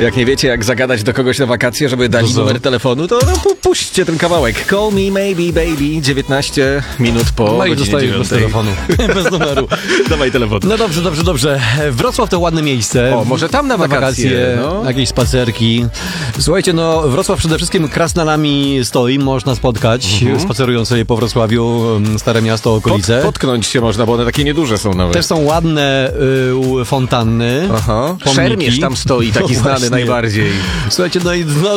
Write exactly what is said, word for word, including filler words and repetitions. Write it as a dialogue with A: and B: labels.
A: Jak nie wiecie, jak zagadać do kogoś na wakacje, żeby dać numer telefonu, to no, pu- puśćcie ten kawałek. Call me maybe baby, dziewiętnaście minut po
B: No i
A: godzinie
B: dostajesz bez telefonu, bez numeru.
A: Dawaj telefon.
B: No dobrze, dobrze, dobrze. Wrocław to ładne miejsce.
A: O, może tam na
B: Na
A: wakacje,
B: wakacje,
A: no.
B: jakieś spacerki. Słuchajcie, no Wrocław przede wszystkim krasnalami stoi, można spotkać,
A: Mhm.
B: spacerując sobie po Wrocławiu, um, Stare Miasto, okolice.
A: Pot, potknąć się można, bo one takie nieduże są nawet.
B: Też są ładne y, fontanny.
A: Aha.
B: pomniki.
A: Szermierz tam stoi, taki
B: No
A: znany
B: właśnie.
A: najbardziej.
B: Słuchajcie, no i no,